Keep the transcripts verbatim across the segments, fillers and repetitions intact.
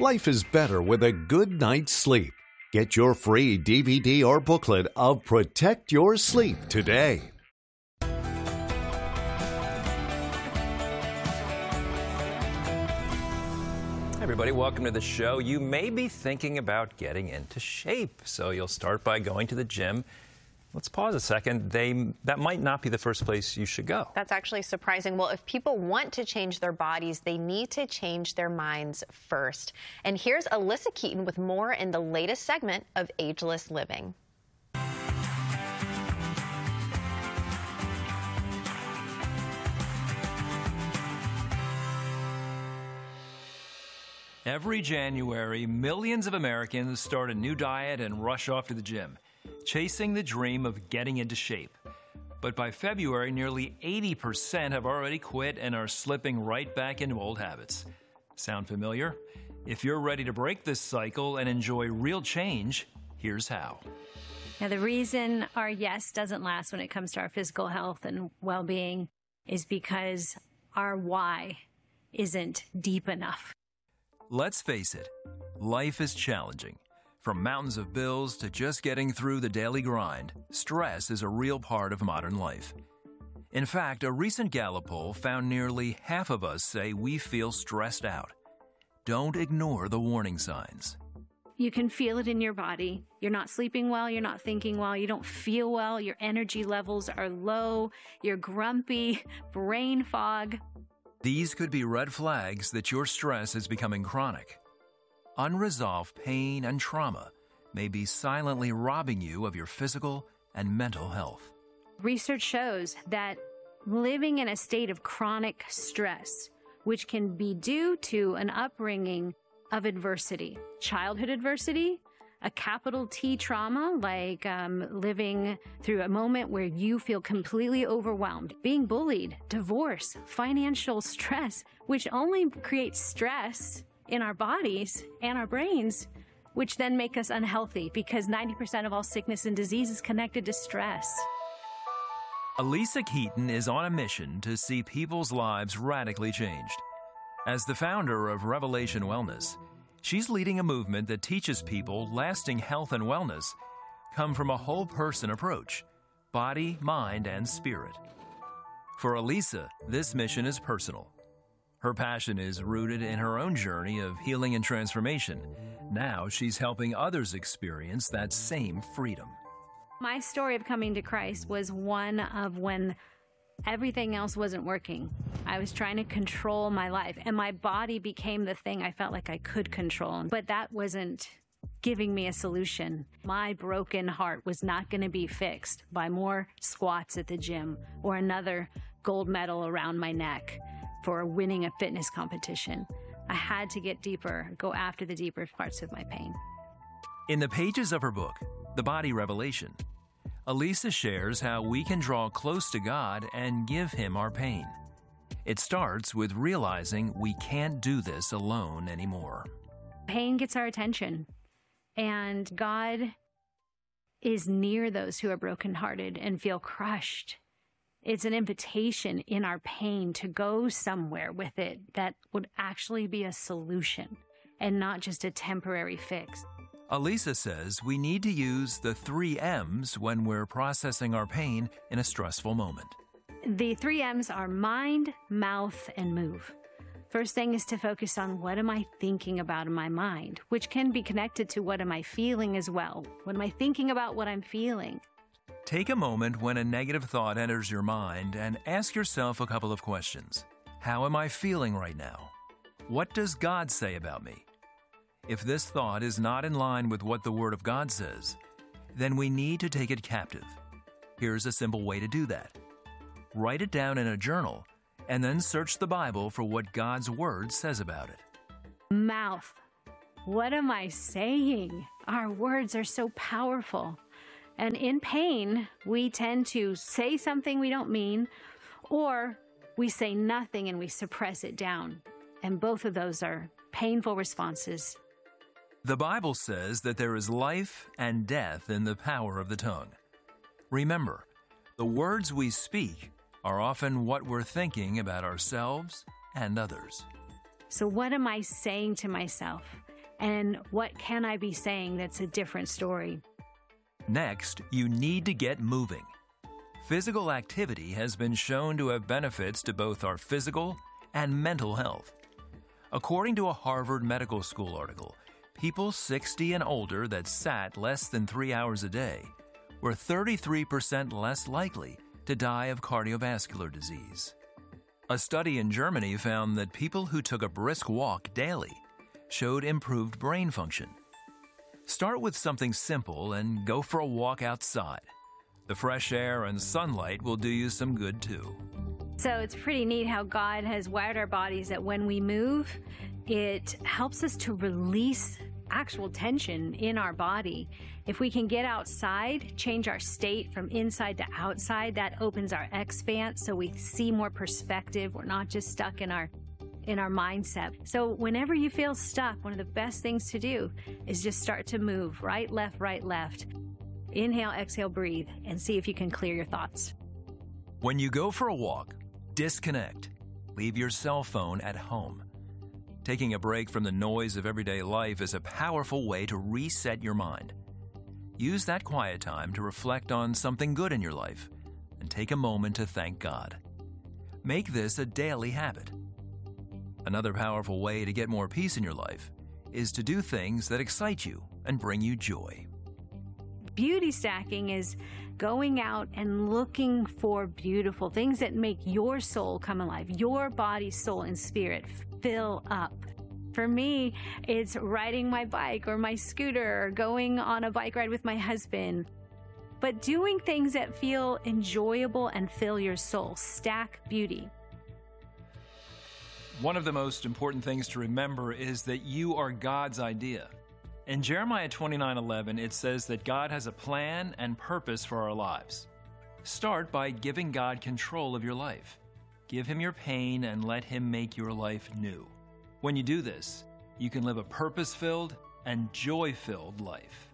Life is better with a good night's sleep. Get your free D V D or booklet of Protect Your Sleep today. Everybody, welcome to the show. You may be thinking about getting into shape, so you'll start by going to the gym. Let's pause a second. They, that might not be the first place you should go. That's actually surprising. Well, if people want to change their bodies, they need to change their minds first. And here's Alyssa Keaton with more in the latest segment of Ageless Living. Every January, millions of Americans start a new diet and rush off to the gym, chasing the dream of getting into shape. But by February, nearly eighty percent have already quit and are slipping right back into old habits. Sound familiar? If you're ready to break this cycle and enjoy real change, here's how. Now, the reason our yes doesn't last when it comes to our physical health and well-being is because our why isn't deep enough. Let's face it, life is challenging. From mountains of bills to just getting through the daily grind, stress is a real part of modern life. In fact, a recent Gallup poll found nearly half of us say we feel stressed out. Don't ignore the warning signs. You can feel it in your body. You're not sleeping well, you're not thinking well, you don't feel well, your energy levels are low, you're grumpy, brain fog. These could be red flags that your stress is becoming chronic. Unresolved pain and trauma may be silently robbing you of your physical and mental health. Research shows that living in a state of chronic stress, which can be due to an upbringing of adversity, childhood adversity, a capital T trauma, like um, living through a moment where you feel completely overwhelmed, being bullied, divorce, financial stress, which only creates stress in our bodies and our brains, which then make us unhealthy because ninety percent of all sickness and disease is connected to stress. Alyssa Keaton is on a mission to see people's lives radically changed. As the founder of Revelation Wellness, she's leading a movement that teaches people lasting health and wellness come from a whole person approach, body, mind, and spirit. For Alyssa, this mission is personal. Her passion is rooted in her own journey of healing and transformation. Now she's helping others experience that same freedom. My story of coming to Christ was one of when everything else wasn't working. I was trying to control my life, and my body became the thing I felt like I could control. But that wasn't giving me a solution. My broken heart was not going to be fixed by more squats at the gym or another gold medal around my neck for winning a fitness competition. I had to get deeper, go after the deeper parts of my pain. In the pages of her book, The Body Revelation, Alyssa shares how we can draw close to God and give Him our pain. It starts with realizing we can't do this alone anymore. Pain gets our attention, and God is near those who are brokenhearted and feel crushed. It's an invitation in our pain to go somewhere with it that would actually be a solution and not just a temporary fix. Alyssa says we need to use the three M's when we're processing our pain in a stressful moment. The three M's are mind, mouth, and move. First thing is to focus on what am I thinking about in my mind, which can be connected to what am I feeling as well. What am I thinking about what I'm feeling? Take a moment when a negative thought enters your mind and ask yourself a couple of questions. How am I feeling right now? What does God say about me? If this thought is not in line with what the Word of God says, then we need to take it captive. Here's a simple way to do that. Write it down in a journal and then search the Bible for what God's Word says about it. Mouth. What am I saying? Our words are so powerful. And in pain, we tend to say something we don't mean, or we say nothing and we suppress it down. And both of those are painful responses. The Bible says that there is life and death in the power of the tongue. Remember, the words we speak are often what we're thinking about ourselves and others. So what am I saying to myself? And what can I be saying that's a different story? Next, you need to get moving. Physical activity has been shown to have benefits to both our physical and mental health. According to a Harvard Medical School article, people sixty and older that sat less than three hours a day were thirty-three percent less likely to die of cardiovascular disease. A study in Germany found that people who took a brisk walk daily showed improved brain function. Start with something simple and go for a walk outside. The fresh air and sunlight will do you some good too. So it's pretty neat how God has wired our bodies that when we move, it helps us to release actual tension in our body. If we can get outside, change our state from inside to outside, that opens our expanse so we see more perspective. We're not just stuck in our in our mindset. So whenever you feel stuck, one of the best things to do is just start to move right, left, right, left. Inhale, exhale, breathe, and see if you can clear your thoughts. When you go for a walk, disconnect. Leave your cell phone at home. Taking a break from the noise of everyday life is a powerful way to reset your mind. Use that quiet time to reflect on something good in your life and take a moment to thank God. Make this a daily habit. Another powerful way to get more peace in your life is to do things that excite you and bring you joy. Beauty stacking is going out and looking for beautiful things that make your soul come alive, your body, soul, and spirit fill up. For me, it's riding my bike or my scooter or going on a bike ride with my husband. But doing things that feel enjoyable and fill your soul. Stack beauty. One of the most important things to remember is that you are God's idea. In Jeremiah twenty-nine eleven, it says that God has a plan and purpose for our lives. Start by giving God control of your life. Give Him your pain and let Him make your life new. When you do this, you can live a purpose-filled and joy-filled life.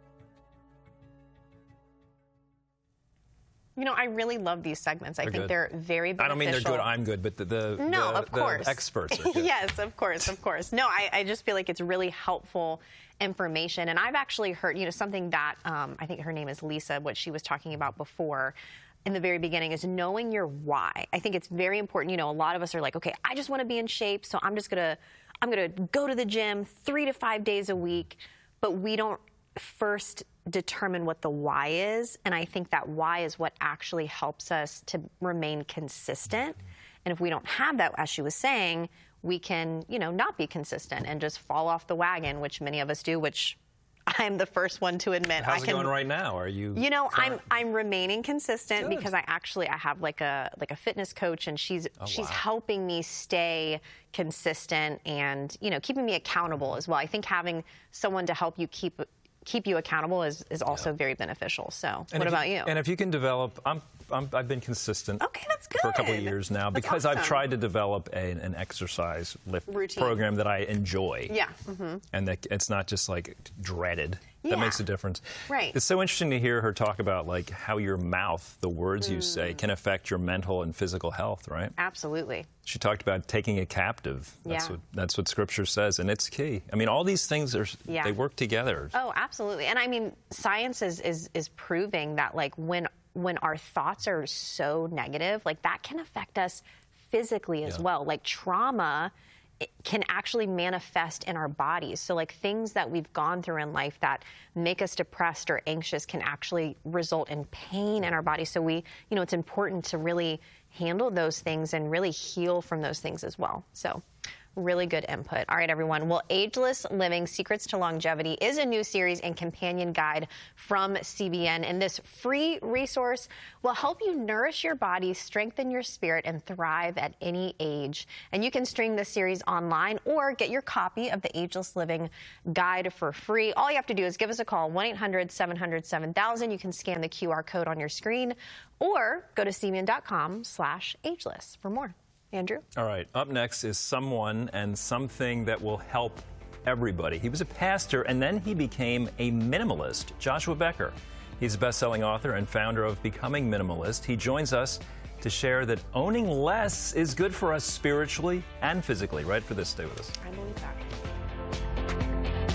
You know, I really love these segments. I They're think good. they're very beneficial. I don't mean they're good, I'm good, but the, the, no, the, of course. the experts are good. Yes, of course, of course. No, I, I just feel like it's really helpful information. And I've actually heard, you know, something that um, I think her name is Lisa, what she was talking about before in the very beginning is knowing your why. I think it's very important. You know, a lot of us are like, okay, I just want to be in shape, so I'm just going to, I'm going to go to the gym three to five days a week, but we don't first determine what the why is. And I think that why is what actually helps us to remain consistent. And if we don't have that, as she was saying, we can, you know, not be consistent and just fall off the wagon, which many of us do, which I'm the first one to admit. How's I it can, going right now? Are you? You know, trying? I'm I'm remaining consistent Good. because I actually I have like a like a fitness coach, and she's Oh, she's wow. helping me stay consistent and, you know, keeping me accountable as well. I think having someone to help you keep keep you accountable is is also very beneficial. So, And what if about you? And if you can develop, I'm, I'm I've been consistent. Okay, that's good. For a couple of years now, That's because I've awesome. tried to develop a, an exercise lift Routine. program that I enjoy. Yeah. Mm-hmm. And that it's not just like dreaded. Yeah. That makes a difference. Right. It's so interesting to hear her talk about like how your mouth, the words you say, Mm. can affect your mental and physical health, right? Absolutely. She talked about taking it captive. That's Yeah. what that's what Scripture says, and it's key. I mean, all these things are Yeah. they work together. Oh, absolutely. And I mean, science is, is, is proving that like when when our thoughts are so negative, like that can affect us physically as Yeah. well. Like trauma it can actually manifest in our bodies. So like things that we've gone through in life that make us depressed or anxious can actually result in pain in our bodies. So we, you know, it's important to really handle those things and really heal from those things as well. So really good input. All right, everyone. Well, Ageless Living, Secrets to Longevity is a new series and companion guide from C B N. And this free resource will help you nourish your body, strengthen your spirit, and thrive at any age. And you can stream this series online or get your copy of the Ageless Living guide for free. All you have to do is give us a call, one eight hundred seven hundred seven thousand. You can scan the Q R code on your screen or go to C B N dot com slash ageless for more. Andrew? All right, up next is someone and something that will help everybody. He was a pastor, and then he became a minimalist. Joshua Becker. He's a best-selling author and founder of Becoming Minimalist. He joins us to share that owning less is good for us spiritually and physically. Right for this, stay with us. I believe that.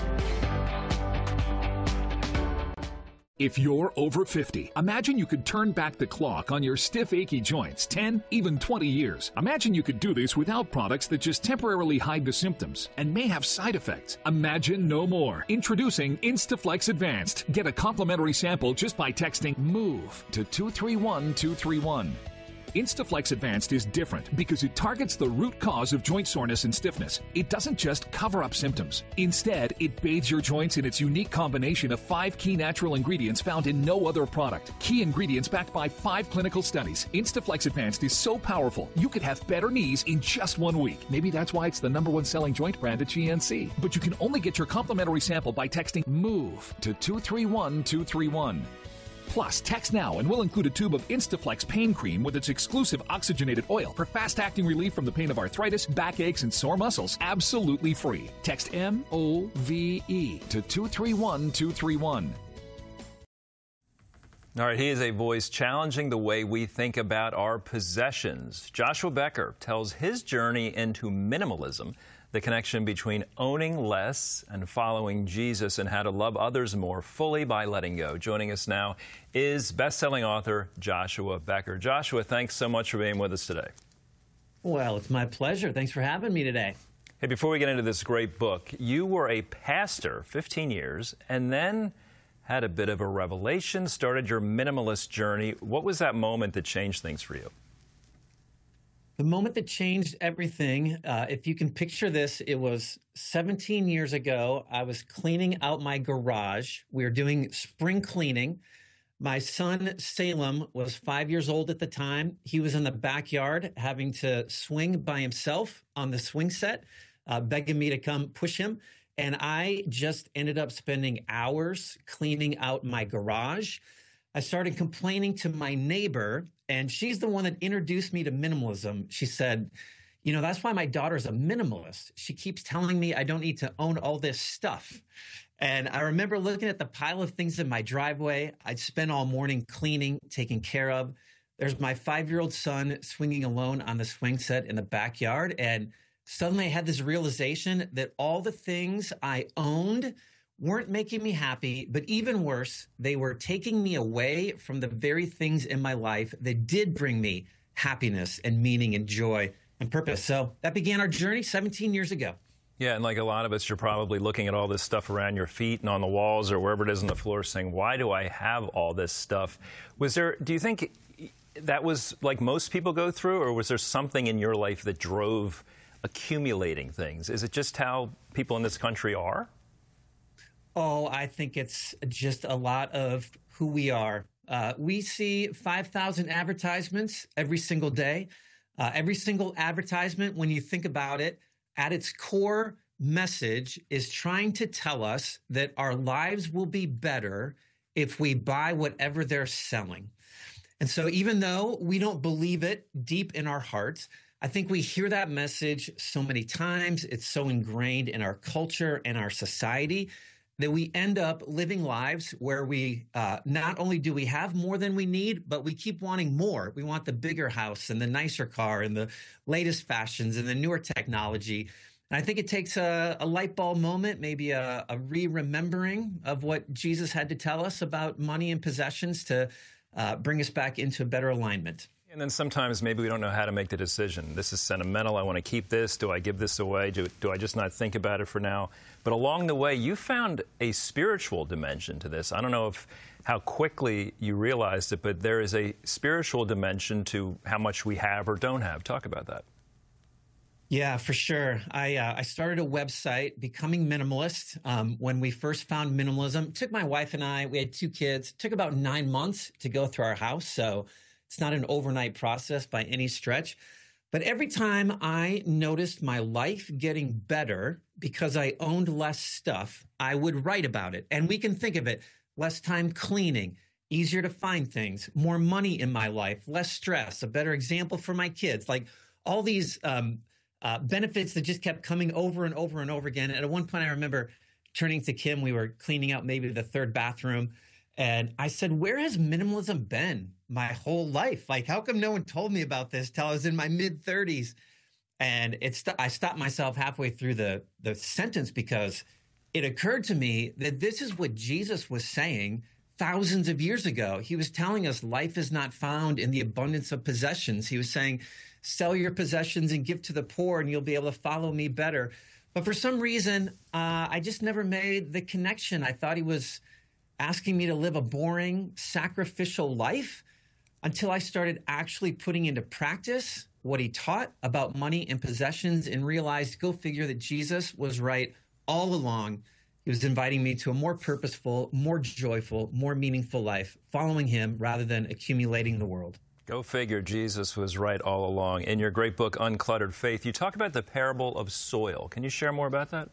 If you're over fifty, imagine you could turn back the clock on your stiff, achy joints ten, even twenty years. Imagine you could do this without products that just temporarily hide the symptoms and may have side effects. Imagine no more. Introducing Instaflex Advanced. Get a complimentary sample just by texting MOVE to two three one two three one. Instaflex Advanced is different because it targets the root cause of joint soreness and stiffness. It doesn't just cover up symptoms. Instead, it bathes your joints in its unique combination of five key natural ingredients found in no other product. Key ingredients backed by five clinical studies. Instaflex Advanced is so powerful, you could have better knees in just one week. Maybe that's why it's the number one selling joint brand at G N C. But you can only get your complimentary sample by texting MOVE to two three one two three one. Plus, text now and we'll include a tube of Instaflex pain cream with its exclusive oxygenated oil for fast-acting relief from the pain of arthritis, backaches, and sore muscles. Absolutely free. Text M O V E to two three one two three one. All right, he is a voice challenging the way we think about our possessions. Joshua Becker tells his journey into minimalism, the connection between owning less and following Jesus, and how to love others more fully by letting go. Joining us now is best-selling author Joshua Becker. Joshua, thanks so much for being with us today. Well, it's my pleasure. Thanks for having me today. Hey, before we get into this great book, you were a pastor fifteen years and then had a bit of a revelation, started your minimalist journey. What was that moment that changed things for you? The moment that changed everything, uh, if you can picture this, it was seventeen years ago. I was cleaning out my garage. We were doing spring cleaning. My son, Salem, was five years old at the time. He was in the backyard having to swing by himself on the swing set, uh, begging me to come push him. And I just ended up spending hours cleaning out my garage. I started complaining to my neighbor, and she's the one that introduced me to minimalism. She said, you know, that's why my daughter's a minimalist. She keeps telling me I don't need to own all this stuff. And I remember looking at the pile of things in my driveway. I'd spend all morning cleaning, taking care of. There's my five-year-old son swinging alone on the swing set in the backyard. And suddenly I had this realization that all the things I owned weren't making me happy, but even worse, they were taking me away from the very things in my life that did bring me happiness and meaning and joy and purpose. So that began our journey seventeen years ago. Yeah, and like a lot of us, you're probably looking at all this stuff around your feet and on the walls or wherever it is on the floor saying, why do I have all this stuff? Was there, do you think that was like most people go through, or was there something in your life that drove accumulating things? Is it just how people in this country are? Oh, I think it's just a lot of who we are. Uh, we see five thousand advertisements every single day. Uh, every single advertisement, when you think about it, at its core message is trying to tell us that our lives will be better if we buy whatever they're selling. And so even though we don't believe it deep in our hearts, I think we hear that message so many times. It's so ingrained in our culture and our society that we end up living lives where we uh, not only do we have more than we need, but we keep wanting more. We want the bigger house and the nicer car and the latest fashions and the newer technology. And I think it takes a, a light bulb moment, maybe a, a re-remembering of what Jesus had to tell us about money and possessions to uh, bring us back into a better alignment. And then sometimes maybe we don't know how to make the decision. This is sentimental. I want to keep this. Do I give this away? Do, do I just not think about it for now? But along the way, you found a spiritual dimension to this. I don't know if how quickly you realized it, but there is a spiritual dimension to how much we have or don't have. Talk about that. Yeah, for sure. I uh, I started a website, Becoming Minimalist, um, when we first found minimalism. It took my wife and I, we had two kids. It took about nine months to go through our house, so it's not an overnight process by any stretch. But every time I noticed my life getting better because I owned less stuff, I would write about it. And we can think of it, less time cleaning, easier to find things, more money in my life, less stress, a better example for my kids, like all these um, uh, benefits that just kept coming over and over and over again. And at one point I remember turning to Kim, we were cleaning out maybe the third bathroom, and I said, where has minimalism been my whole life? Like, how come no one told me about this till I was in my mid thirties? And it's, I stopped myself halfway through the, the sentence because it occurred to me that this is what Jesus was saying thousands of years ago. He was telling us life is not found in the abundance of possessions. He was saying, sell your possessions and give to the poor and you'll be able to follow me better. But for some reason, uh, I just never made the connection. I thought he was asking me to live a boring, sacrificial life until I started actually putting into practice what he taught about money and possessions and realized, go figure, that Jesus was right all along. He was inviting me to a more purposeful, more joyful, more meaningful life, following him rather than accumulating the world. Go figure, Jesus was right all along. In your great book, Uncluttered Faith, you talk about the parable of soil. Can you share more about that?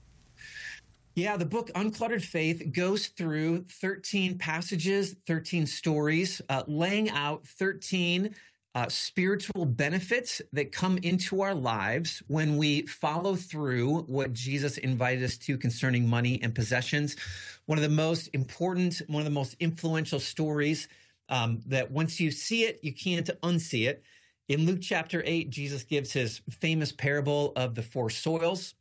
Yeah, the book Uncluttered Faith goes through thirteen passages, thirteen stories, uh, laying out thirteen uh, spiritual benefits that come into our lives when we follow through what Jesus invited us to concerning money and possessions. One of the most important, one of the most influential stories um, that once you see it, you can't unsee it. In Luke chapter eight, Jesus gives his famous parable of the four soils.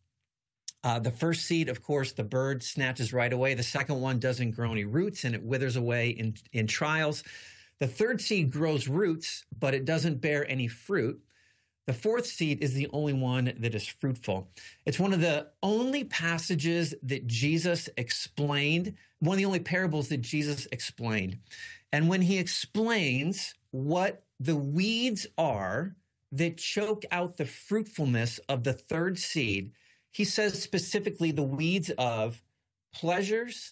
Uh, the first seed, of course, the bird snatches right away. The second one doesn't grow any roots and it withers away in, in trials. The third seed grows roots, but it doesn't bear any fruit. The fourth seed is the only one that is fruitful. It's one of the only passages that Jesus explained, one of the only parables that Jesus explained. And when he explains what the weeds are that choke out the fruitfulness of the third seed, he says specifically the weeds of pleasures,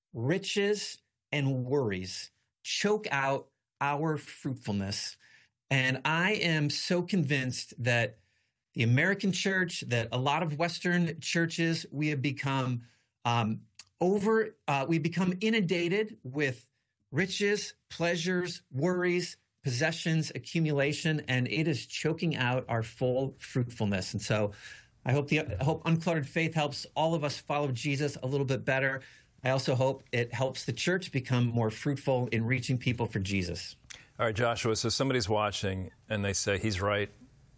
riches, and worries choke out our fruitfulness. And I am so convinced that the American church, that a lot of Western churches, we have become um, over, uh, we become inundated with riches, pleasures, worries, possessions, accumulation, and it is choking out our full fruitfulness. And so I hope the I hope Uncluttered Faith helps all of us follow Jesus a little bit better. I also hope it helps the church become more fruitful in reaching people for Jesus. All right, Joshua, so somebody's watching and they say, he's right,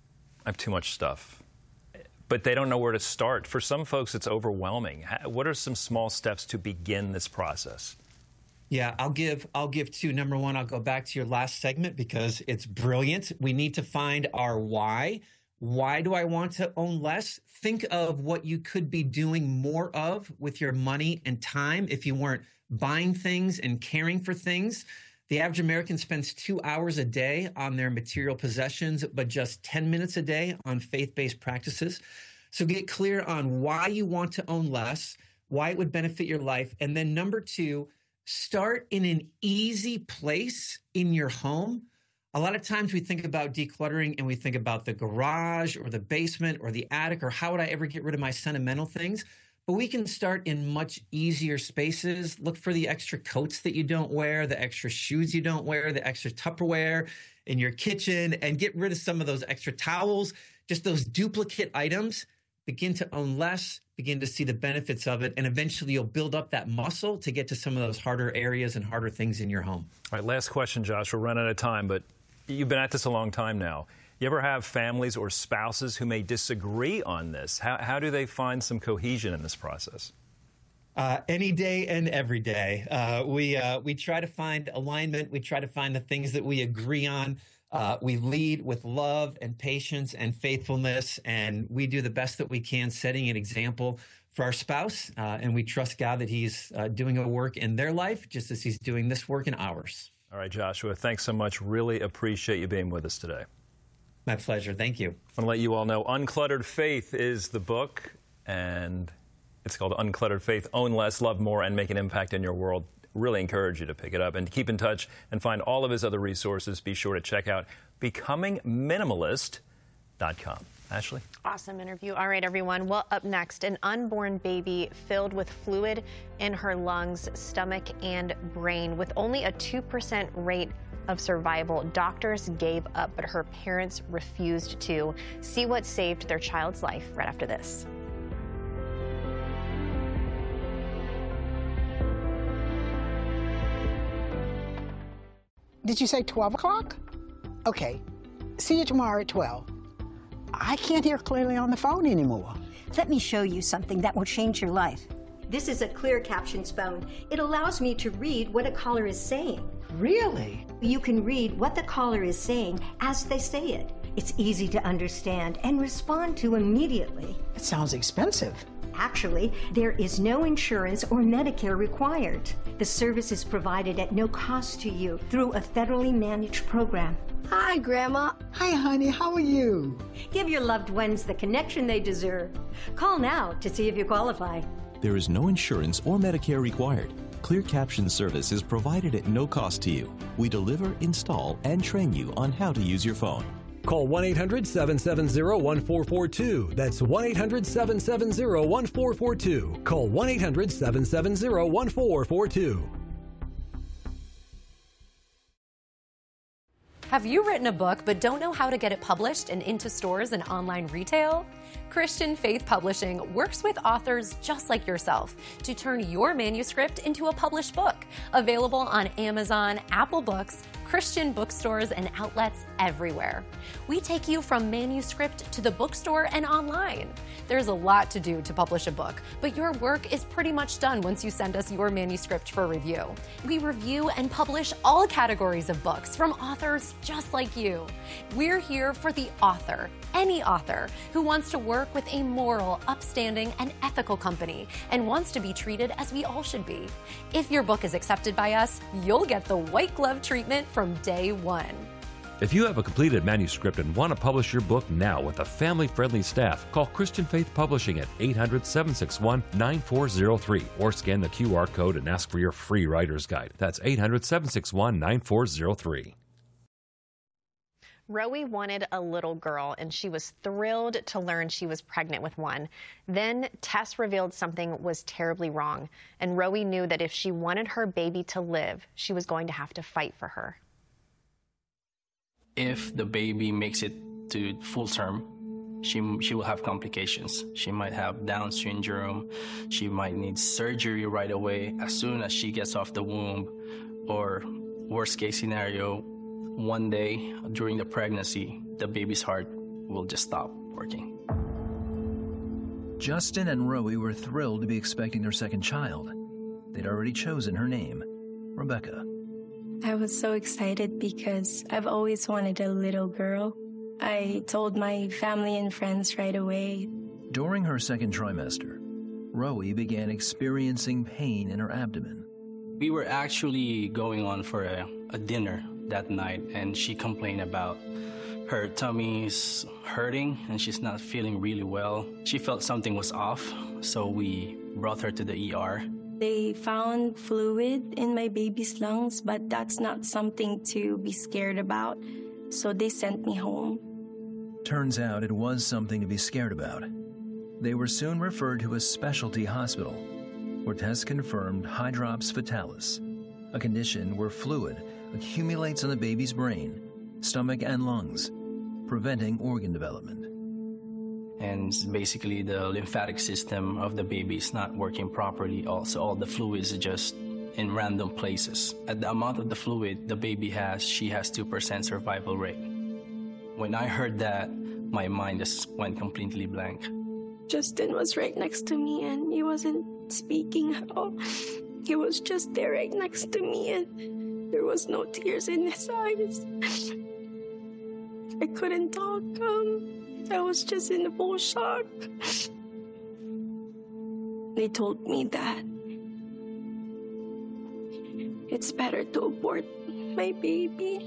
I have too much stuff. But they don't know where to start. For some folks, it's overwhelming. What are some small steps to begin this process? Yeah, I'll give I'll give two. Number one, I'll go back to your last segment because it's brilliant. We need to find our why. Why do I want to own less? Think of what you could be doing more of with your money and time if you weren't buying things and caring for things. The average American spends two hours a day on their material possessions, but just ten minutes a day on faith-based practices. So get clear on why you want to own less, why it would benefit your life. And then number two, start in an easy place in your home. A lot of times we think about decluttering and we think about the garage or the basement or the attic or how would I ever get rid of my sentimental things? But we can start in much easier spaces. Look for the extra coats that you don't wear, the extra shoes you don't wear, the extra Tupperware in your kitchen, and get rid of some of those extra towels, just those duplicate items. Begin to own less, begin to see the benefits of it, and eventually you'll build up that muscle to get to some of those harder areas and harder things in your home. All right, last question, Josh. We're running out of time, but you've been at this a long time now. You ever have families or spouses who may disagree on this? How, how do they find some cohesion in this process? Uh, any day and every day. Uh, we, uh, we try to find alignment. We try to find the things that we agree on. Uh, we lead with love and patience and faithfulness, and we do the best that we can, setting an example for our spouse. Uh, and we trust God that he's uh, doing a work in their life just as he's doing this work in ours. All right, Joshua, thanks so much. Really appreciate you being with us today. My pleasure. Thank you. I want to let you all know Uncluttered Faith is the book, and it's called Uncluttered Faith. Own less, love more, and make an impact in your world. Really encourage you to pick it up and to keep in touch and find all of his other resources. Be sure to check out becoming minimalist dot com. Ashley? Awesome interview. All right, everyone. Well, up next, an unborn baby filled with fluid in her lungs, stomach, and brain. With only a two percent rate of survival, doctors gave up, but her parents refused to. See what saved their child's life right after this. Did you say twelve o'clock? Okay. See you tomorrow at twelve. I can't hear clearly on the phone anymore. Let me show you something that will change your life. This is a clear captions phone. It allows me to read what a caller is saying. Really? You can read what the caller is saying as they say it. It's easy to understand and respond to immediately. It sounds expensive. Actually, there is no insurance or Medicare required. The service is provided at no cost to you through a federally managed program. Hi, Grandma. Hi, honey. How are you? Give your loved ones the connection they deserve. Call now to see if you qualify. There is no insurance or Medicare required. Clear Caption service is provided at no cost to you. We deliver, install, and train you on how to use your phone. Call one eight hundred, seven seven zero, one four four two. That's one eight hundred, seven seven zero, one four four two. Call one eight hundred, seven seven zero, one four four two. Have you written a book but don't know how to get it published and into stores and online retail? Christian Faith Publishing works with authors just like yourself to turn your manuscript into a published book, available on Amazon, Apple Books, Christian bookstores, and outlets everywhere. We take you from manuscript to the bookstore and online. There's a lot to do to publish a book, but your work is pretty much done once you send us your manuscript for review. We review and publish all categories of books from authors just like you. We're here for the author, any author who wants to work with a moral, upstanding, and ethical company and wants to be treated as we all should be. If your book is accepted by us, you'll get the white glove treatment from day one. If you have a completed manuscript and want to publish your book now with a family-friendly staff, call Christian Faith Publishing at eight hundred, seven six one, nine four zero three or scan the Q R code and ask for your free writer's guide. That's eight hundred, seven six one, nine four zero three. Rowie wanted a little girl, and she was thrilled to learn she was pregnant with one. Then tests revealed something was terribly wrong, and Rowie knew that if she wanted her baby to live, she was going to have to fight for her. If the baby makes it to full term, she, she will have complications. She might have Down syndrome. She might need surgery right away as soon as she gets off the womb. Or worst case scenario, one day during the pregnancy, the baby's heart will just stop working. Justin and Rowie were thrilled to be expecting their second child. They'd already chosen her name, Rebecca. I was so excited because I've always wanted a little girl. I told my family and friends right away. During her second trimester, Rowie began experiencing pain in her abdomen. We were actually going on for a, a dinner that night, and she complained about her tummy's hurting and she's not feeling really well. She felt something was off, so we brought her to the E R. They found fluid in my baby's lungs, but that's not something to be scared about, so they sent me home. Turns out it was something to be scared about. They were soon referred to a specialty hospital, where tests confirmed hydrops fetalis, a condition where fluid accumulates in the baby's brain, stomach, and lungs, preventing organ development. And basically the lymphatic system of the baby is not working properly. Also, all the fluids are just in random places. At the amount of the fluid the baby has, she has two percent survival rate. When I heard that, my mind just went completely blank. Justin was right next to me and he wasn't speaking at all. He was just there right next to me and there was no tears in his eyes. I couldn't talk. Um, I was just in full shock. They told me that it's better to abort my baby.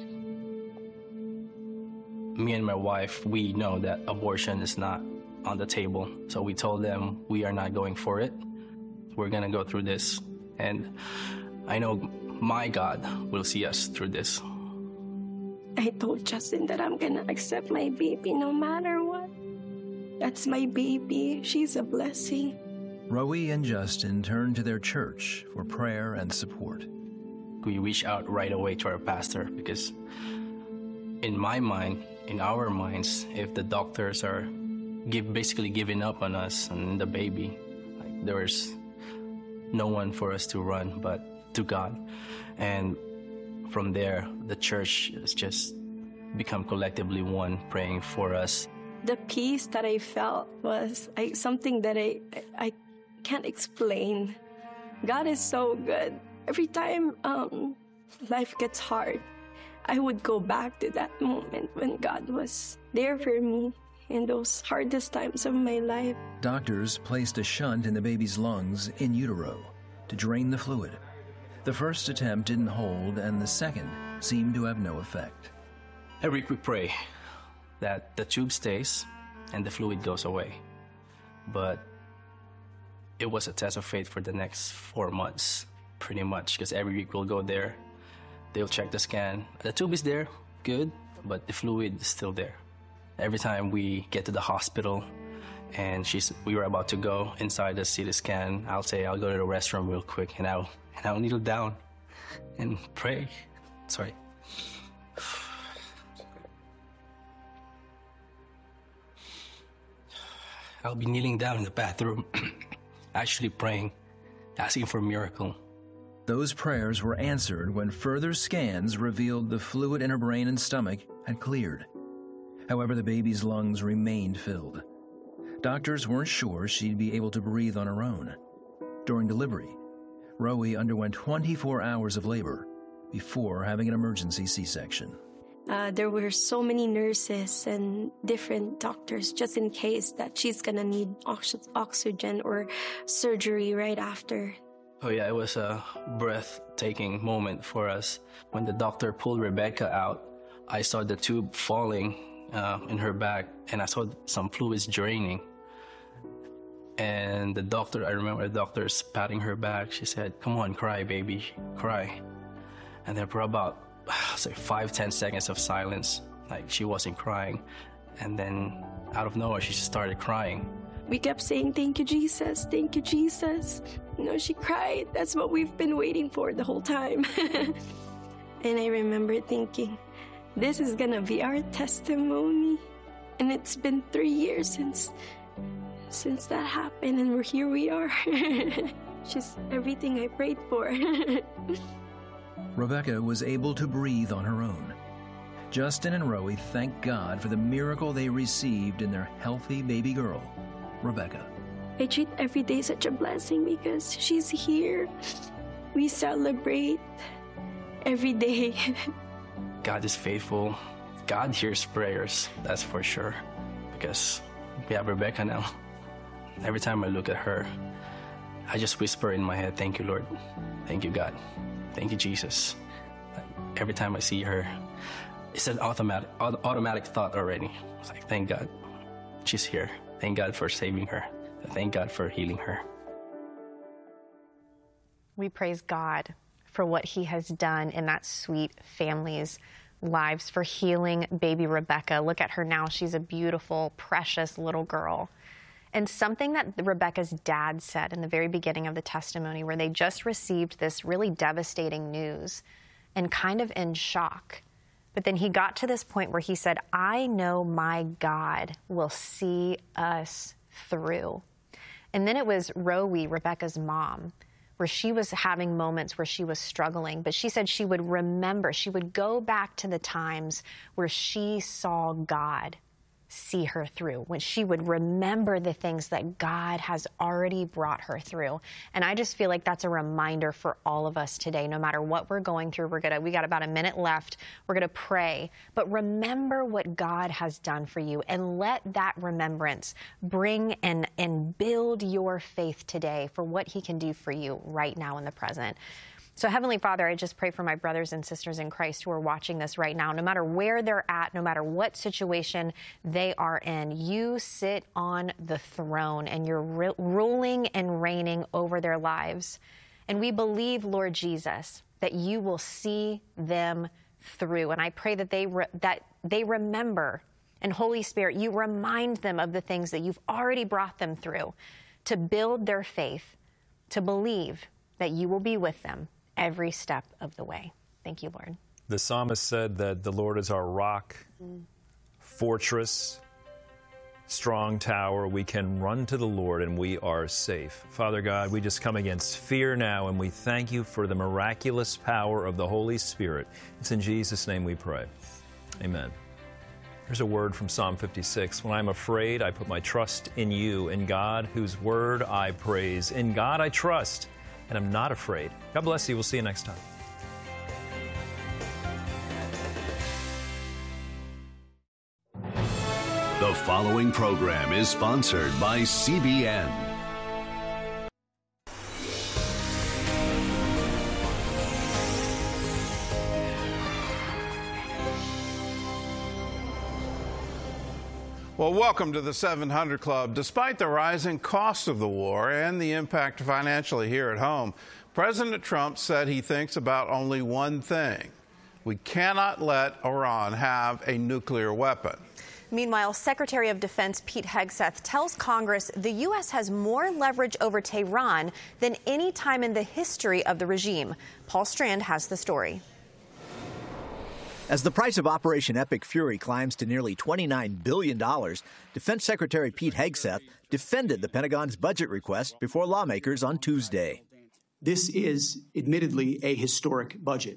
Me and my wife, we know that abortion is not on the table. So we told them we are not going for it. We're going to go through this. And I know my God will see us through this. I told Justin that I'm going to accept my baby no matter what. That's my baby. She's a blessing. Rowie and Justin turned to their church for prayer and support. We reached out right away to our pastor because in my mind, in our minds, if the doctors are give, basically giving up on us and the baby, like, there is no one for us to run but to God. And from there, the church has just become collectively one, praying for us. The peace that I felt was I, something that I, I can't explain. God is so good. Every time um, life gets hard, I would go back to that moment when God was there for me in those hardest times of my life. Doctors placed a shunt in the baby's lungs in utero to drain the fluid. The first attempt didn't hold, and the second seemed to have no effect. Every week we pray that the tube stays and the fluid goes away. But it was a test of faith for the next four months, pretty much, because every week we'll go there. They'll check the scan. The tube is there, good, but the fluid is still there. Every time we get to the hospital and she's, we were about to go inside the C T scan, I'll say, I'll go to the restroom real quick, and I'll, and I'll kneel down and pray. Sorry. I'll be kneeling down in the bathroom, actually praying, asking for a miracle. Those prayers were answered when further scans revealed the fluid in her brain and stomach had cleared. However, the baby's lungs remained filled. Doctors weren't sure she'd be able to breathe on her own. During delivery, Rowie underwent twenty-four hours of labor before having an emergency C-section. Uh, there were so many nurses and different doctors just in case that she's gonna need ox- oxygen or surgery right after. Oh yeah, it was a breathtaking moment for us. When the doctor pulled Rebecca out, I saw the tube falling uh, in her back, and I saw some fluids draining. And the doctor, I remember the doctor's patting her back. She said, "Come on, cry, baby, cry." And then for about, say, five, ten seconds of silence, like she wasn't crying. And then out of nowhere, she just started crying. We kept saying, "Thank you, Jesus. Thank you, Jesus." You know, she cried. That's what we've been waiting for the whole time. And I remember thinking, this is gonna be our testimony. And it's been three years since since that happened, and we're here we are. She's everything I prayed for. Rebecca was able to breathe on her own. Justin and Rowie thank God for the miracle they received in their healthy baby girl, Rebecca. I treat every day such a blessing because she's here. We celebrate every day. God is faithful. God hears prayers, that's for sure. Because we have Rebecca now. Every time I look at her, I just whisper in my head, "Thank you, Lord. Thank you, God. Thank you, Jesus." Every time I see her, it's an automatic automatic thought already. It's like, thank God she's here. Thank God for saving her. Thank God for healing her. We praise God for what he has done in that sweet family's lives, for healing baby Rebecca. Look at her now. She's a beautiful, precious little girl. And something that Rebecca's dad said in the very beginning of the testimony, where they just received this really devastating news and kind of in shock. But then he got to this point where he said, "I know my God will see us through." And then it was Rowie, Rebecca's mom, where she was having moments where she was struggling. But she said she would remember, she would go back to the times where she saw God see her through, when she would remember the things that God has already brought her through. And I just feel like that's a reminder for all of us today. No matter what we're going through, we're gonna, we got about a minute left. We're gonna pray, but remember what God has done for you, and let that remembrance bring and, and build your faith today for what he can do for you right now in the present. So Heavenly Father, I just pray for my brothers and sisters in Christ who are watching this right now. No matter where they're at, no matter what situation they are in, you sit on the throne and you're ru- ruling and reigning over their lives. And we believe, Lord Jesus, that you will see them through. And I pray that they re- that they remember, and Holy Spirit, you remind them of the things that you've already brought them through, to build their faith, to believe that you will be with them every step of the way. Thank you, Lord. The psalmist said that the Lord is our rock, mm. fortress, strong tower. We can run to the Lord and we are safe. Father God, we just come against fear now, and we thank you for the miraculous power of the Holy Spirit. It's in Jesus' name we pray. Amen. Here's a word from Psalm fifty-six. When I'm afraid, I put my trust in you, in God, whose word I praise. In God I trust, and I'm not afraid. God bless you. We'll see you next time. The following program is sponsored by C B N. Well, welcome to the seven hundred Club. Despite the rising cost of the war and the impact financially here at home, President Trump said he thinks about only one thing. We cannot let Iran have a nuclear weapon. Meanwhile, Secretary of Defense Pete Hegseth tells Congress the U S has more leverage over Tehran than any time in the history of the regime. Paul Strand has the story. As the price of Operation Epic Fury climbs to nearly twenty-nine billion dollars, Defense Secretary Pete Hegseth defended the Pentagon's budget request before lawmakers on Tuesday. This is admittedly a historic budget.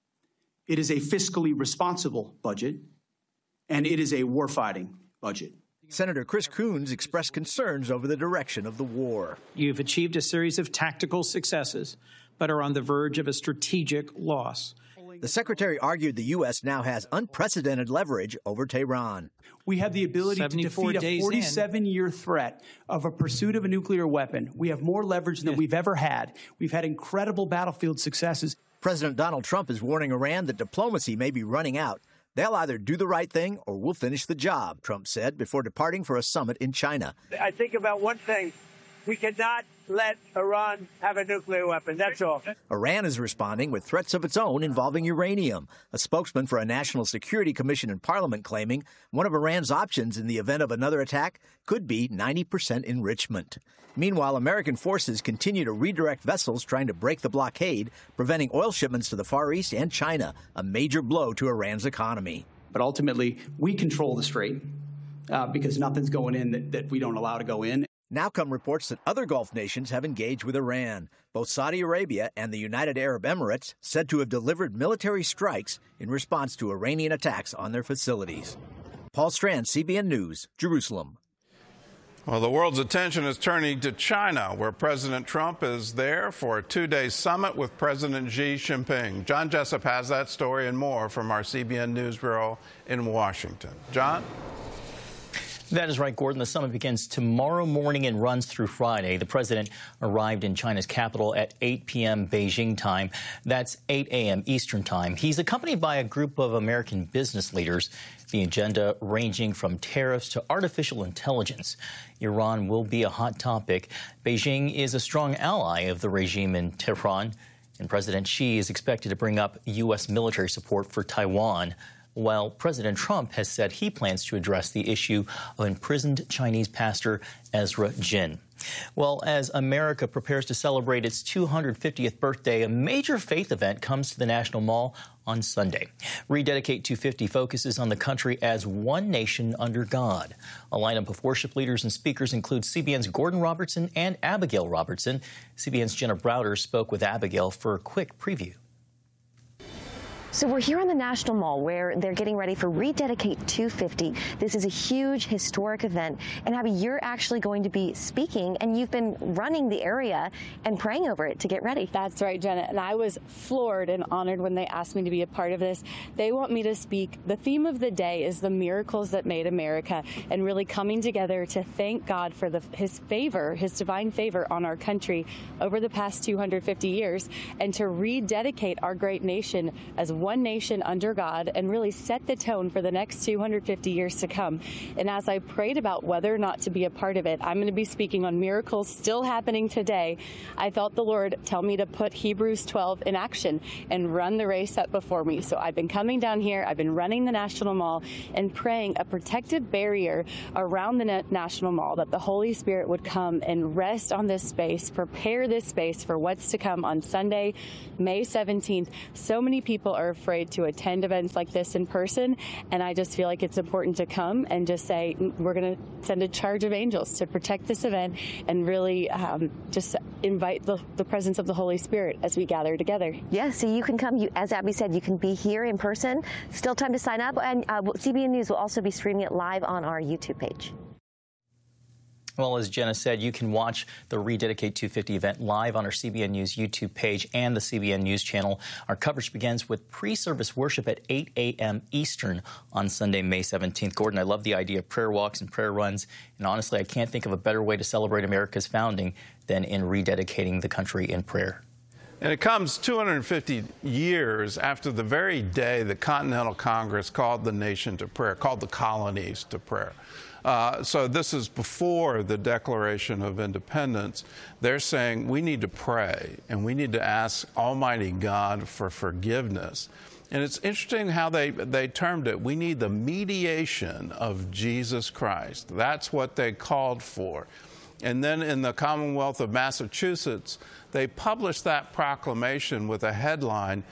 It is a fiscally responsible budget, and it is a warfighting budget. Senator Chris Coons expressed concerns over the direction of the war. You've achieved a series of tactical successes, but are on the verge of a strategic loss. The secretary argued the U S now has unprecedented leverage over Tehran. We have the ability to defeat a forty-seven-year threat of a pursuit of a nuclear weapon. We have more leverage than we've ever had. We've had incredible battlefield successes. President Donald Trump is warning Iran that diplomacy may be running out. They'll either do the right thing or we'll finish the job, Trump said before departing for a summit in China. I think about one thing. We cannot let Iran have a nuclear weapon. That's all. Iran is responding with threats of its own involving uranium. A spokesman for a National Security Commission in Parliament claiming one of Iran's options in the event of another attack could be ninety percent enrichment. Meanwhile, American forces continue to redirect vessels trying to break the blockade, preventing oil shipments to the Far East and China, a major blow to Iran's economy. But ultimately, we control the strait uh, because nothing's going in that, that we don't allow to go in. Now come reports that other Gulf nations have engaged with Iran. Both Saudi Arabia and the United Arab Emirates said to have delivered military strikes in response to Iranian attacks on their facilities. Paul Strand, C B N News, Jerusalem. Well, the world's attention is turning to China, where President Trump is there for a two-day summit with President Xi Jinping. John Jessup has that story and more from our C B N News Bureau in Washington. John? That is right, Gordon. The summit begins tomorrow morning and runs through Friday. The president arrived in China's capital at eight p m Beijing time. That's eight a m Eastern time. He's accompanied by a group of American business leaders. The agenda ranging from tariffs to artificial intelligence. Iran will be a hot topic. Beijing is a strong ally of the regime in Tehran, and President Xi is expected to bring up U S military support for Taiwan, while President Trump has said he plans to address the issue of imprisoned Chinese pastor Ezra Jin. Well, as America prepares to celebrate its two hundred fiftieth birthday, a major faith event comes to the National Mall on Sunday. Rededicate two fifty focuses on the country as one nation under God. A lineup of worship leaders and speakers includes C B N's Gordon Robertson and Abigail Robertson. C B N's Jenna Browder spoke with Abigail for a quick preview. So we're here on the National Mall where they're getting ready for Rededicate two fifty. This is a huge historic event. And Abby, you're actually going to be speaking, and you've been running the area and praying over it to get ready. That's right, Jenna. And I was floored and honored when they asked me to be a part of this. They want me to speak. The theme of the day is the miracles that made America, and really coming together to thank God for the, his favor, his divine favor on our country over the past two hundred fifty years, and to rededicate our great nation as one nation under God and really set the tone for the next two hundred fifty years to come. And as I prayed about whether or not to be a part of it, I'm going to be speaking on miracles still happening today. I felt the Lord tell me to put Hebrews twelve in action and run the race up before me. So I've been coming down here, I've been running the National Mall and praying a protective barrier around the National Mall, that the Holy Spirit would come and rest on this space, prepare this space for what's to come on Sunday, May seventeenth. So many people are afraid to attend events like this in person. And I just feel like it's important to come and just say, we're going to send a charge of angels to protect this event and really um, just invite the, the presence of the Holy Spirit as we gather together. Yeah, so you can come. You, as Abby said, you can be here in person. Still time to sign up. And uh, C B N News will also be streaming it live on our YouTube page. Well, as Jenna said, you can watch the Rededicate two fifty event live on our C B N News YouTube page and the C B N News channel. Our coverage begins with pre-service worship at eight a m Eastern on Sunday, May seventeenth. Gordon, I love the idea of prayer walks and prayer runs, and honestly, I can't think of a better way to celebrate America's founding than in rededicating the country in prayer. And it comes two hundred fifty years after the very day the Continental Congress called the nation to prayer, called the colonies to prayer. Uh, so this is before the Declaration of Independence. They're saying we need to pray and we need to ask Almighty God for forgiveness. And it's interesting how they, they termed it. We need the mediation of Jesus Christ. That's what they called for. And then in the Commonwealth of Massachusetts, they published that proclamation with a headline,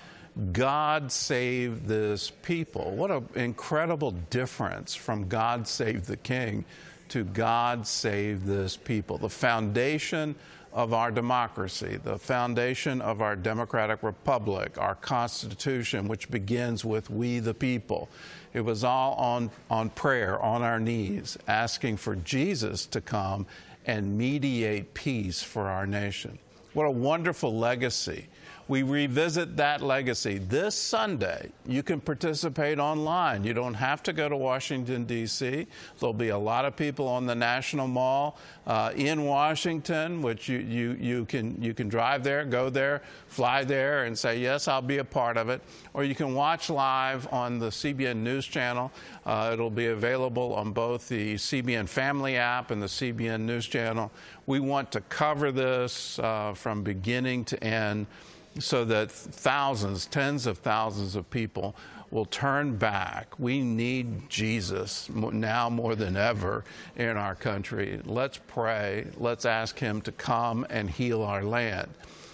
God Save This People. What an incredible difference from God Save the King to God Save This People. The foundation of our democracy, the foundation of our democratic republic, our Constitution, which begins with we the people. It was all on, on prayer, on our knees, asking for Jesus to come and mediate peace for our nation. What a wonderful legacy. We revisit that legacy this Sunday. You can participate online. You don't have to go to Washington, D C There'll be a lot of people on the National Mall uh, in Washington, which you, you, you, can, you can drive there, go there, fly there, and say, yes, I'll be a part of it. Or you can watch live on the C B N News channel. Uh, it'll be available on both the C B N Family app and the C B N News channel. We want to cover this uh, from beginning to end, so that thousands, tens of thousands of people will turn back. We need Jesus now more than ever in our country. Let's pray. Let's ask him to come and heal our land.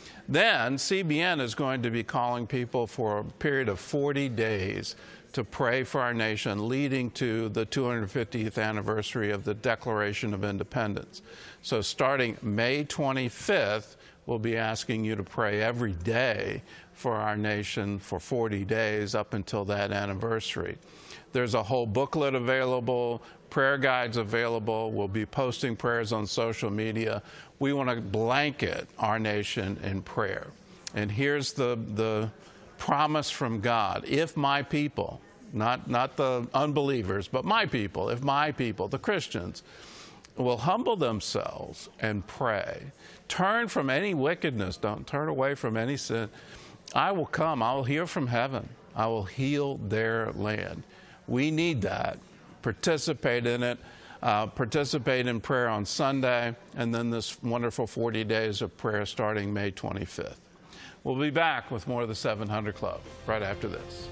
Then C B N is going to be calling people for a period of forty days to pray for our nation, leading to the two hundred fiftieth anniversary of the Declaration of Independence. So starting May twenty-fifth, we'll be asking you to pray every day for our nation for forty days up until that anniversary. There's a whole booklet available, prayer guides available. We'll be posting prayers on social media. We want to blanket our nation in prayer. And here's the, the promise from God. If my people, not, not the unbelievers, but my people, if my people, the Christians, will humble themselves and pray, turn from any wickedness, don't turn away from any sin, I will come, I will hear from heaven, I will heal their land. We need that. Participate in it. Uh, participate in prayer on Sunday, and then this wonderful forty days of prayer starting May twenty-fifth. We'll be back with more of the seven hundred Club right after this.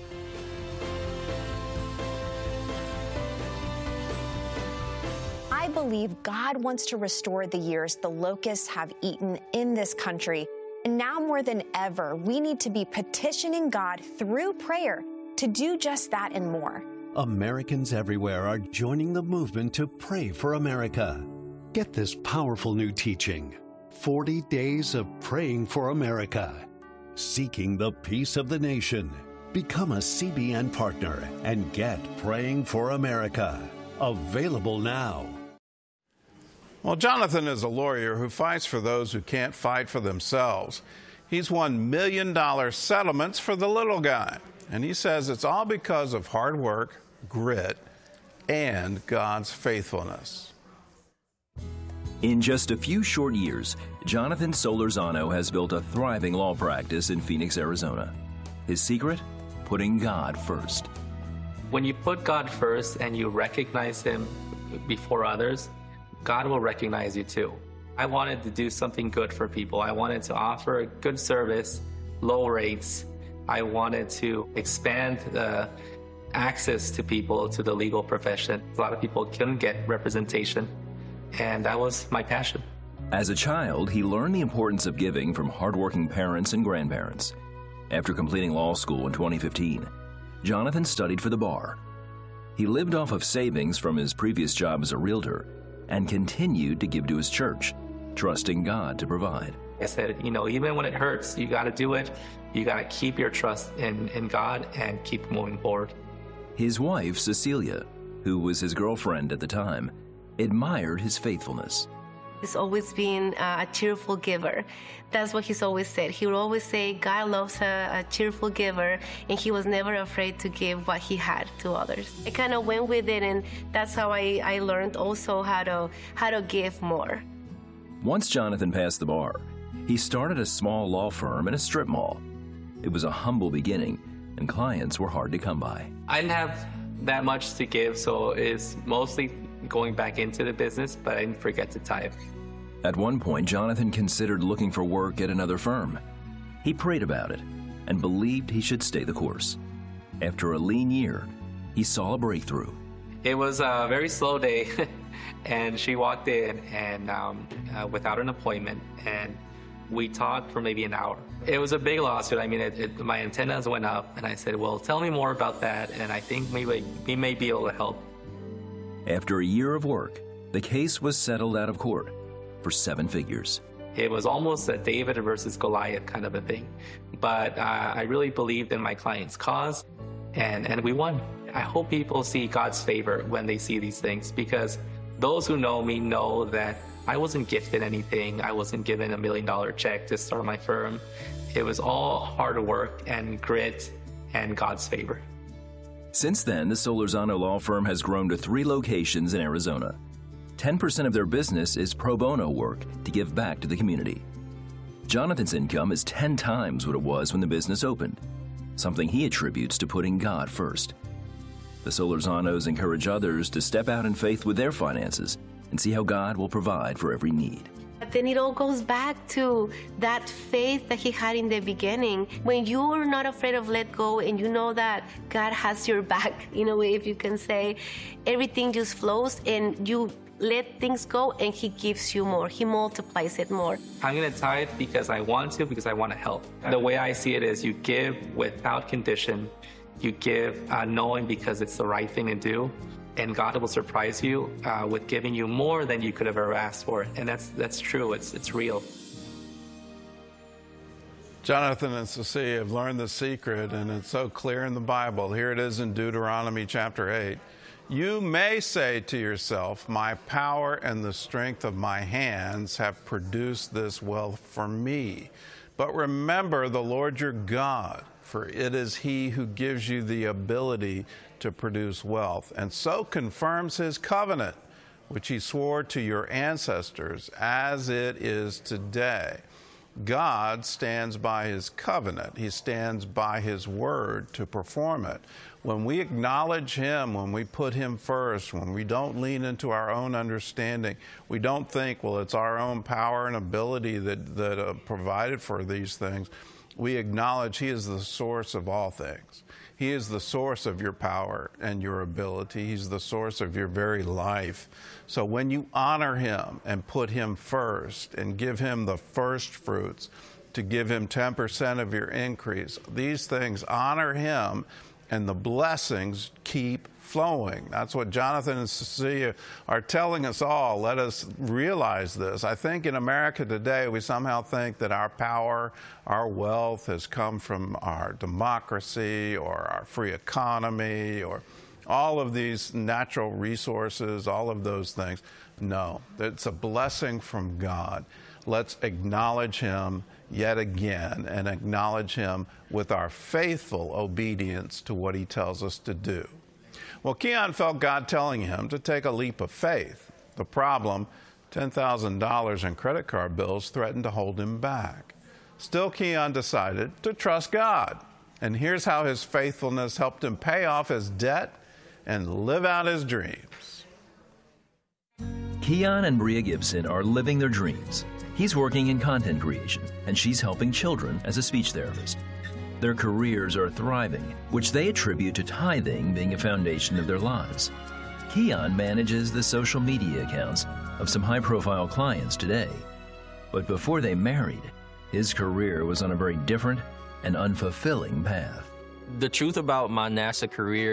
I believe God wants to restore the years the locusts have eaten in this country. And now more than ever, we need to be petitioning God through prayer to do just that and more. Americans everywhere are joining the movement to pray for America. Get this powerful new teaching, forty days of Praying for America, seeking the peace of the nation. Become a C B N partner and get Praying for America. Available now. Well, Jonathan is a lawyer who fights for those who can't fight for themselves. He's won million dollar settlements for the little guy. And he says it's all because of hard work, grit, and God's faithfulness. In just a few short years, Jonathan Solorzano has built a thriving law practice in Phoenix, Arizona. His secret? Putting God first. When you put God first and you recognize him before others, God will recognize you too. I wanted to do something good for people. I wanted to offer a good service, low rates. I wanted to expand the access to people to the legal profession. A lot of people couldn't get representation, and that was my passion. As a child, he learned the importance of giving from hardworking parents and grandparents. After completing law school in twenty fifteen, Jonathan studied for the bar. He lived off of savings from his previous job as a realtor and continued to give to his church, trusting God to provide. I said, you know, even when it hurts, you got to do it. You got to keep your trust in, in God and keep moving forward. His wife, Cecilia, who was his girlfriend at the time, admired his faithfulness. He's always been uh, a cheerful giver. That's what he's always said. He would always say God loves a, a cheerful giver, and he was never afraid to give what he had to others. I kind of went with it, and that's how I, I learned also how to, how to give more. Once Jonathan passed the bar, he started a small law firm in a strip mall. It was a humble beginning, and clients were hard to come by. I didn't have that much to give, so it's mostly going back into the business, but I didn't forget to tithe. At one point, Jonathan considered looking for work at another firm. He prayed about it and believed he should stay the course. After a lean year, he saw a breakthrough. It was a very slow day, and she walked in and um, uh, without an appointment, and we talked for maybe an hour. It was a big lawsuit. I mean, it, it, my antennas went up, and I said, well, tell me more about that, and I think maybe we may be able to help. After a year of work, the case was settled out of court for seven figures. It was almost a David versus Goliath kind of a thing. But uh, I really believed in my client's cause, and, and we won. I hope people see God's favor when they see these things, because those who know me know that I wasn't gifted anything. I wasn't given a million dollar check to start my firm. It was all hard work and grit and God's favor. Since then, the Solorzano law firm has grown to three locations in Arizona. ten percent of their business is pro bono work to give back to the community. Jonathan's income is ten times what it was when the business opened, something he attributes to putting God first. The Solorzanos encourage others to step out in faith with their finances and see how God will provide for every need. But then it all goes back to that faith that he had in the beginning. When you are not afraid of let go and you know that God has your back, in a way, if you can say, everything just flows and you let things go and he gives you more. He multiplies it more. I'm going to tithe because I want to, because I want to help. The way I see it is you give without condition. You give uh, knowing because it's the right thing to do. And God will surprise you uh, with giving you more than you could have ever asked for. And that's that's true. It's it's real. Jonathan and Cecilia have learned the secret, and it's so clear in the Bible. Here it is in Deuteronomy chapter eight. You may say to yourself, my power and the strength of my hands have produced this wealth for me. But remember the Lord your God, for it is he who gives you the ability to produce wealth, and so confirms his covenant, which he swore to your ancestors as it is today. God stands by his covenant. He stands by his word to perform it. When we acknowledge him, when we put him first, when we don't lean into our own understanding, we don't think, well, it's our own power and ability that, that uh, provided for these things. We acknowledge he is the source of all things. He is the source of your power and your ability. He's the source of your very life. So when you honor him and put him first and give him the first fruits, to give him ten percent of your increase, these things honor him, and the blessings keep flowing. That's what Jonathan and Cecilia are telling us all. Let us realize this. I think in America today, we somehow think that our power, our wealth has come from our democracy or our free economy or all of these natural resources, all of those things. No, it's a blessing from God. Let's acknowledge him yet again and acknowledge him with our faithful obedience to what he tells us to do. Well, Keon felt God telling him to take a leap of faith. The problem, ten thousand dollars in credit card bills threatened to hold him back. Still, Keon decided to trust God. And here's how his faithfulness helped him pay off his debt and live out his dreams. Keon and Bria Gibson are living their dreams. He's working in content creation, and she's helping children as a speech therapist. Their careers are thriving, which they attribute to tithing being a foundation of their lives. Keon manages the social media accounts of some high-profile clients today. But before they married, his career was on a very different an unfulfilling path. The truth about my NASA career